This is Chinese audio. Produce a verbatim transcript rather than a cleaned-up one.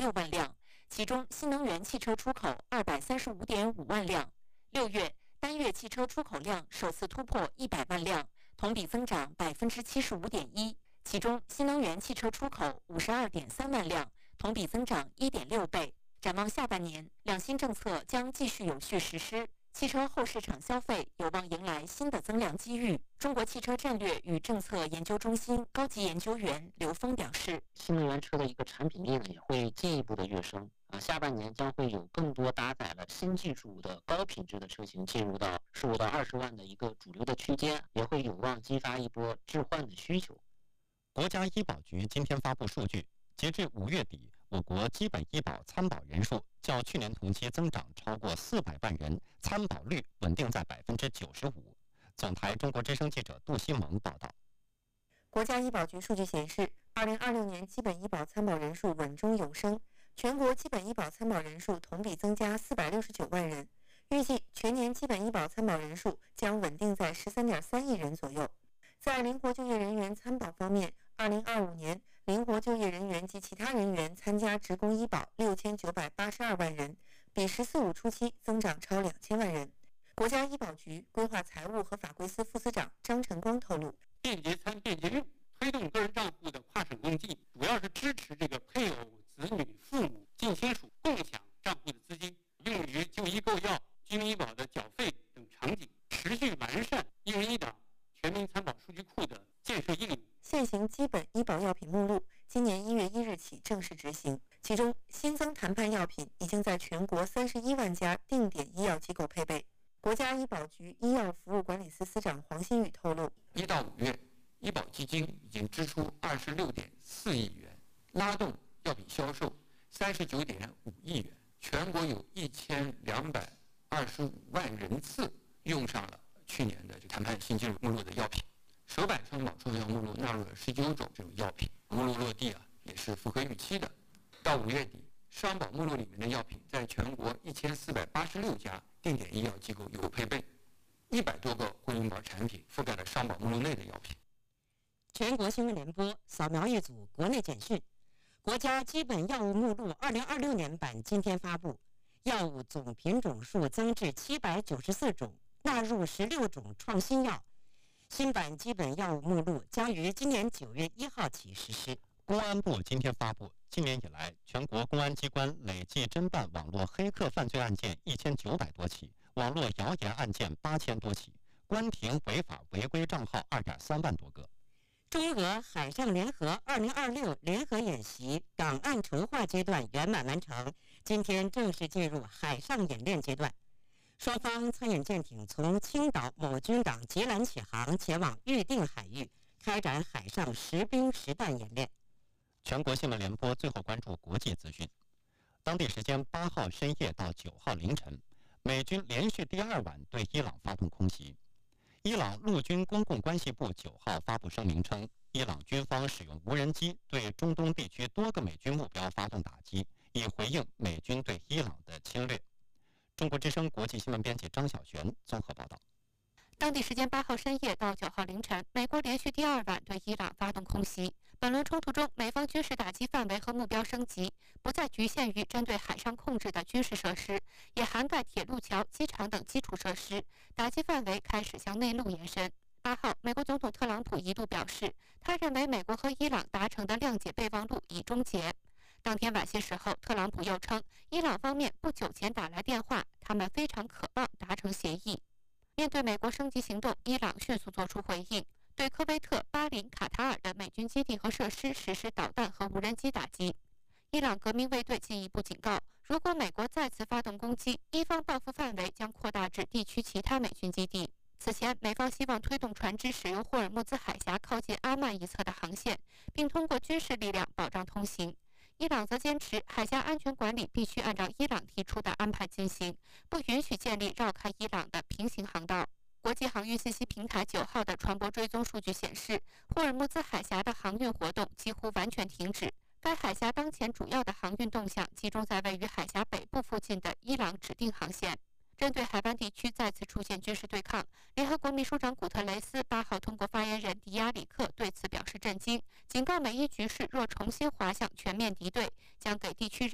六万辆，其中新能源汽车出口二百三十五点五万辆。六月单月汽车出口量首次突破一百万辆，同比增长百分之七十五点一。其中新能源汽车出口五十二点三万辆，同比增长一点六倍。展望下半年，两新政策将继续有序实施。汽车后市场消费有望迎来新的增量机遇。中国汽车战略与政策研究中心高级研究员刘峰表示， 新能源车的一个产品力呢也会进一步的跃升啊，下半年将会有更多搭载了新技术的高品质的车型进入到十五到二十万的一个主流的区间，也会有望激发一波置换的需求。 国家医保局今天发布数据，截至五月底，我国基本医保参保人数较去年同期增长超过四百万人，参保率稳定在百分之九十五。总台中国之声记者杜西蒙报道。 国家医保局数据显示，二零二六年基本医保参保人数稳中有升，全国基本医保参保人数同比增加四百六十九万人，预计全年基本医保参保人数将稳定在十三点三亿人左右。在灵活就业人员参保方面，二零二五年灵活就业人员及其他人员参加职工医保六千九百八十二万人，比“十四五”初期增长超两千万人。国家医保局规划财务和法规司副司长张晨光透露， 便捷参、便捷用，推动个人账户的跨省共济，主要是支持这个配偶、子女、父母、近亲属共享账户的资金，用于就医购药、居民医保的缴费等场景，持续完善一人一档全民参保数据库的建设应用。 现行基本医保药品目录今年一月一日起正式执行，其中新增谈判药品已经在全国三十一万家定点医药机构配备。国家医保局医药服务管理司司长黄新宇透露， 一到五月，医保基金已经支出二十六点四亿元，拉动药品销售三十九点五亿元，全国有一千两百二十五万人次用上了去年的这谈判新进入目录的药品。首版参保重要目录纳入了十九种这种药品，目录落地啊也是符合预期的。到五月底，商保目录里面的药品在全国一千四百八十六家定点医药机构有配备，一百多个婚姻保产品覆盖了商保目录内的药品。 全国新闻联播扫描一组国内简讯。国家基本药物目录二零二六年版今天发布，药物总品种数增至七百九十四种，纳入十六种创新药。新版基本药物目录将于今年九月一号起实施。 公安部今天发布，今年以来，全国公安机关累计侦办网络黑客犯罪案件一千九百多起，网络谣言案件八千多起，关停违法违规账号二点三万多个。 中俄海上联合二零二六联合演习档案筹划阶段圆满完成，今天正式进入海上演练阶段。双方参演舰艇从青岛某军港吉兰起航，前往预定海域，开展海上实兵实弹演练。 全国新闻联播最后关注国际资讯。当地时间八号深夜到九号凌晨，美军连续第二晚对伊朗发动空袭。伊朗陆军公共关系部九号发布声明称，伊朗军方使用无人机对中东地区多个美军目标发动打击，以回应美军对伊朗的侵略。中国之声国际新闻编辑张小璇综合报道。 当地时间八号深夜到九号凌晨，美国连续第二晚对伊朗发动空袭。本轮冲突中，美方军事打击范围和目标升级，不再局限于针对海上控制的军事设施，也涵盖铁路桥、机场等基础设施，打击范围开始向内陆延伸。八号，美国总统特朗普一度表示，他认为美国和伊朗达成的谅解备忘录已终结。当天晚些时候，特朗普又称，伊朗方面不久前打来电话，他们非常渴望达成协议。面对美国升级行动，伊朗迅速作出回应，对科威特、巴林、卡塔尔的美军基地和设施实施导弹和无人机打击。伊朗革命卫队进一步警告，如果美国再次发动攻击，伊方报复范围将扩大至地区其他美军基地。此前，美方希望推动船只使用霍尔木兹海峡靠近阿曼一侧的航线，并通过军事力量保障通行。伊朗则坚持海峡安全管理必须按照伊朗提出的安排进行，不允许建立绕开伊朗的平行航道。国际航运信息平台九号的船舶追踪数据显示，霍尔木兹海峡的航运活动几乎完全停止。该海峡当前主要的航运动向集中在位于海峡北部附近的伊朗指定航线。针对海湾地区再次出现军事对抗，联合国秘书长古特雷斯八号通过发言人迪亚里克对此表示震惊，警告美伊局势若重新滑向全面敌对，将给地区人